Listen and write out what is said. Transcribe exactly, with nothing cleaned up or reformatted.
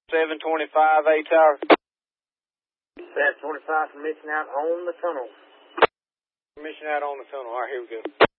seven twenty-five, A Tower. seven twenty-five, permission out on the tunnel. Permission out on the tunnel. All right, here we go.